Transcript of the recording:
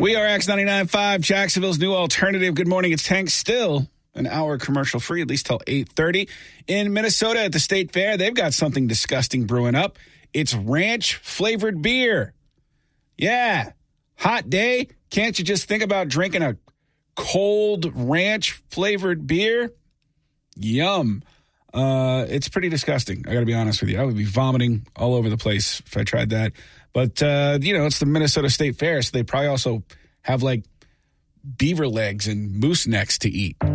We are X99.5, Jacksonville's new alternative. Good morning. It's Hank Still, an hour commercial free, at least till 8:30. In Minnesota at the State Fair, they've got something disgusting brewing up. It's ranch-flavored beer. Yeah. Hot day. Can't you just think about drinking a cold ranch-flavored beer? Yum. It's pretty disgusting. I got to be honest with you. I would be vomiting all over the place if I tried that. But, it's the Minnesota State Fair, so they probably also have, like, beaver legs and moose necks to eat.